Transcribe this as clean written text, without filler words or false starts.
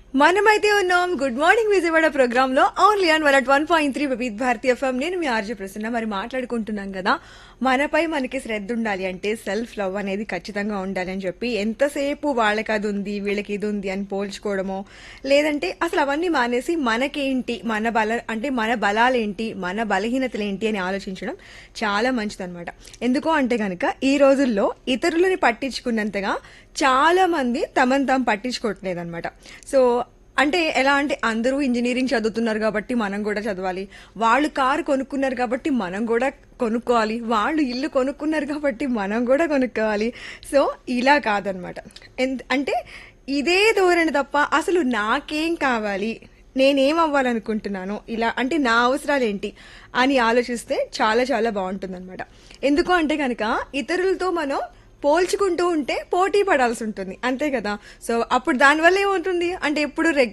మనమైతే ఉన్నాం good morning Vijayawada programme లో ఓన్లీ ఆన్ 101.3 వివిధ భారతి ఎఫ్ఎం. నేను మీ ఆర్జే ప్రసన్న. మరి మాట్లాడుకుంటున్నాం కదా, మనపై మనకి శ్రద్ధ ఉండాలి అంటే సెల్ఫ్ లవ్ అనేది ఖచ్చితంగా ఉండాలి అని చెప్పి ఎంతసేపు వాళ్ళకి అది ఉంది వీళ్ళకి ఇది ఉంది అని పోల్చుకోవడమో, లేదంటే అసలు అవన్నీ మానేసి మనకేంటి మన బలాలేంటి మన బలహీనతలేంటి అని ఆలోచించడం చాలా మంచిదన్నమాట. ఎందుకో అంటే కనుక ఈ రోజుల్లో ఇతరులని పట్టించుకున్నంతగా చాలా మంది తమను తాము పట్టించుకోవట్లేదన్నమాట. సో అంటే ఎలా అంటే అందరూ ఇంజనీరింగ్ చదువుతున్నారు కాబట్టి మనం కూడా చదవాలి, వాళ్ళు కారు కొనుక్కున్నారు కాబట్టి మనం కూడా కొనుక్కోవాలి, వాళ్ళు ఇల్లు కొనుక్కున్నారు కాబట్టి మనం కూడా కొనుక్కోవాలి. సో ఇలా కాదనమాట. అంటే ఇదే ధోరణి తప్ప అసలు నాకేం కావాలి, నేనేం అవ్వాలనుకుంటున్నాను, ఇలా అంటే నా అవసరాలు ఏంటి అని ఆలోచిస్తే చాలా చాలా బాగుంటుంది. ఎందుకు అంటే కనుక ఇతరులతో మనం పోల్చుకుంటూ ఉంటే పోటీ పడాల్సి ఉంటుంది, అంతే కదా. సో అప్పుడు దానివల్ల ఏమవుతుంది అంటే ఎప్పుడు